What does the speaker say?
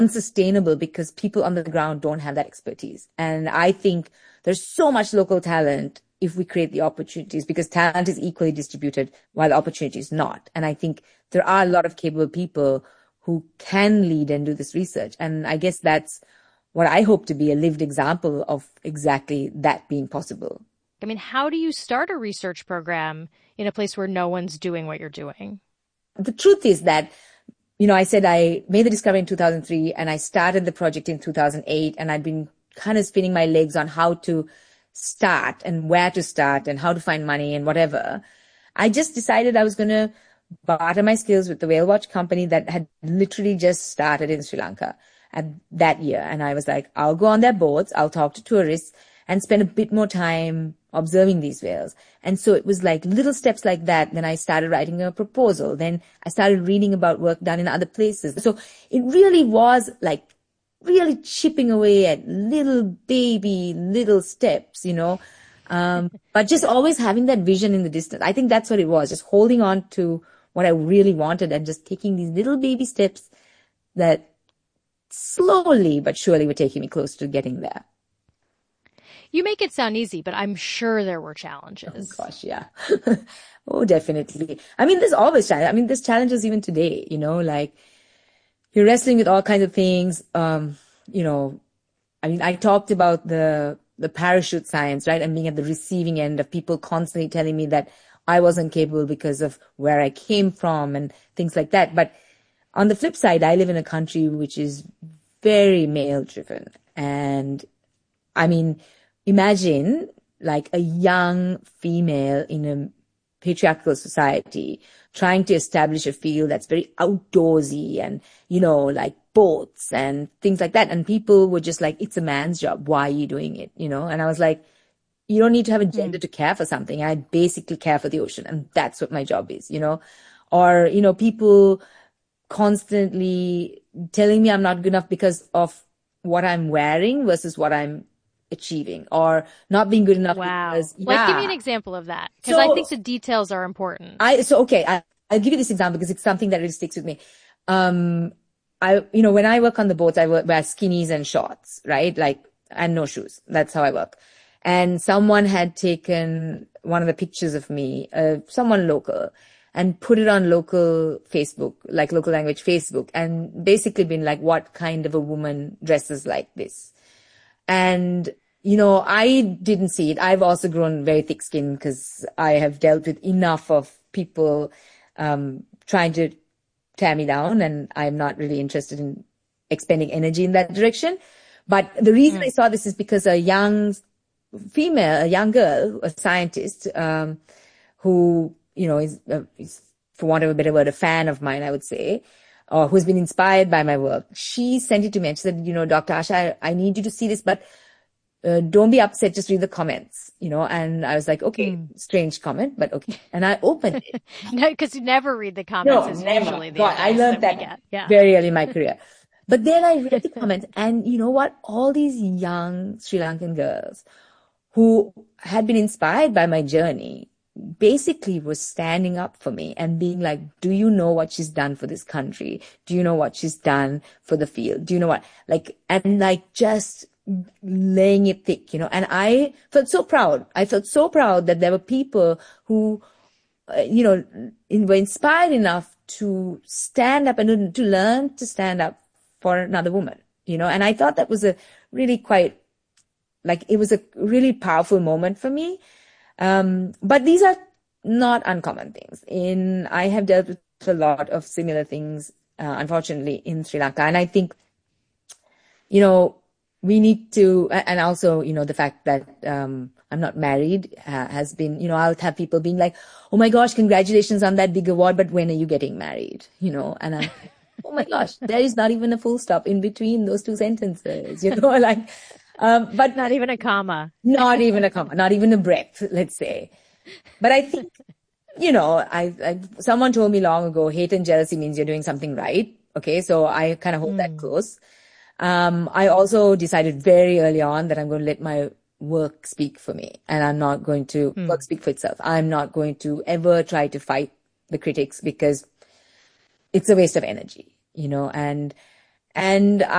unsustainable because people on the ground don't have that expertise. And I think there's so much local talent if we create the opportunities, because talent is equally distributed while opportunity is not. And I think there are a lot of capable people who can lead and do this research. And I guess that's what I hope to be, a lived example of exactly that being possible. I mean, how do you start a research program in a place where no one's doing what you're doing? The truth is that, I said I made the discovery in 2003 and I started the project in 2008, and I'd been kind of spinning my legs on how to start and where to start and how to find money and whatever. I just decided I was going to barter my skills with the Whale Watch company that had literally just started in Sri Lanka at that year. And I was like, I'll go on their boats, I'll talk to tourists and spend a bit more time observing these whales. And so it was like little steps like that. Then I started writing a proposal. Then I started reading about work done in other places. So it really was like really chipping away at little steps, but just always having that vision in the distance. I think that's what it was, just holding on to what I really wanted and just taking these little baby steps that slowly but surely were taking me close to getting there. You make it sound easy, but I'm sure there were challenges. Oh gosh, yeah. Oh, definitely. I mean, there's always challenges. I mean, there's challenges even today, like you're wrestling with all kinds of things. I mean, I talked about the parachute science, right? And being at the receiving end of people constantly telling me that I wasn't capable because of where I came from and things like that. But on the flip side, I live in a country which is very male driven. And I mean, imagine like a young female in a patriarchal society trying to establish a field that's very outdoorsy and, like boats and things like that. And people were just like, it's a man's job. Why are you doing it? And I was like, you don't need to have a gender to care for something. I basically care for the ocean. And that's what my job is, or, people constantly telling me I'm not good enough because of what I'm wearing versus what I'm achieving, or not being good enough. Wow. Because, Like, give me an example of that, because I think the details are important. I'll give you this example because it's something that really sticks with me. When I work on the boats, I wear skinnies and shorts, right? And no shoes. That's how I work. And someone had taken one of the pictures of me, someone local, and put it on local Facebook, like local language Facebook, and basically been like, what kind of a woman dresses like this? And, I didn't see it. I've also grown very thick skinned because I have dealt with enough of people trying to tear me down, and I'm not really interested in expending energy in that direction. But the reason I saw this is because a young girl, a scientist, who, is, for want of a better word, a fan of mine, I would say, or who's been inspired by my work. She sent it to me and she said, Dr. Asha, I need you to see this, but don't be upset, just read the comments, and I was like, okay, strange comment, but okay. And I opened it. No, because you never read the comments. No, never. Usually the God, I learned that very early in my career. But then I read the comments, and you know what? All these young Sri Lankan girls who had been inspired by my journey basically was standing up for me and being like, do you know what she's done for this country? Do you know what she's done for the field? Do you know what? Just laying it thick, and I felt so proud. I felt so proud that there were people who, were inspired enough to stand up and to learn to stand up for another woman, and I thought that was it was a really powerful moment for me. But these are not uncommon things. I have dealt with a lot of similar things, unfortunately, in Sri Lanka. And I think, we need to, and also, the fact that, I'm not married, has been, I'll have people being like, oh my gosh, congratulations on that big award, but when are you getting married? And I'm oh my gosh, there is not even a full stop in between those two sentences, but not even a comma, not even a breath, let's say. But I think, someone told me long ago, hate and jealousy means you're doing something right. Okay. So I kind of hold that close. I also decided very early on that I'm going to let my work speak for me, and I'm not going to work speak for itself. I'm not going to ever try to fight the critics because it's a waste of energy, and